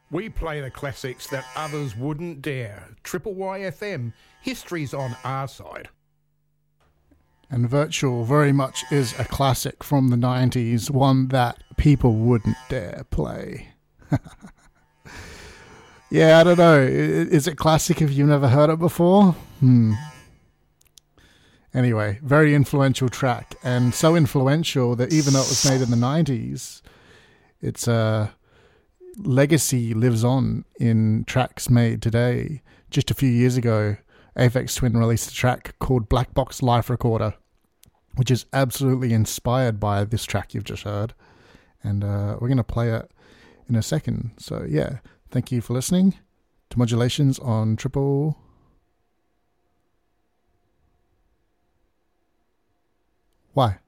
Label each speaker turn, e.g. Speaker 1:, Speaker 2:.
Speaker 1: We play the classics that others wouldn't dare. Triple YFM, history's on our side.
Speaker 2: And Virtual very much is a classic from the 90s, one that people wouldn't dare play. Yeah, I don't know. Is it classic if you've never heard it before? Anyway, very influential track, and so influential that even though it was made in the 90s, its legacy lives on in tracks made today. Just a few years ago, Aphex Twin released a track called Black Box Life Recorder, which is absolutely inspired by this track you've just heard. And we're going to play it in a second. So yeah, thank you for listening to Modulations on Triple Y.